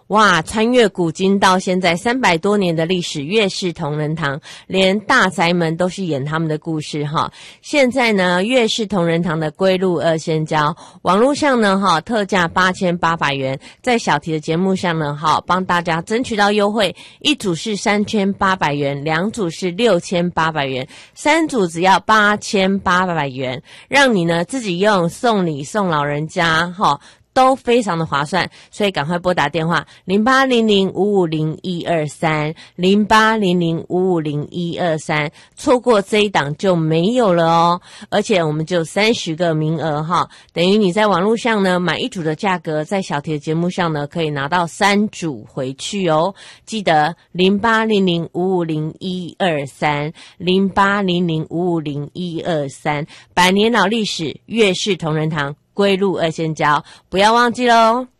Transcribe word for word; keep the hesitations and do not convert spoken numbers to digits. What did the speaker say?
哇，穿越古今到现在三百多年的历史，岳氏同仁堂连大宅门都是演他们的故事哈。现在呢，岳氏同仁堂的龟鹿二仙胶，网络上呢哈特价八千八百元，在小题的节目上呢哈帮大家争取到优惠，一组是三千八百元，两组是六千八百元，三组只要八千八百元，让你呢自己用，送礼送老人家哈。都非常的划算，所以赶快拨打电话零八零零五五零一二三 零八零零五五零一二三，错过这一档就没有了哦。而且我们就三十个名额哈，等于你在网络上呢买一组的价格，在小铁节目上呢可以拿到三组回去哦。记得零八零零五五零一二三 零八零零五五零一二三，百年老历史，岳氏同仁堂龟鹿二仙胶，不要忘记喽。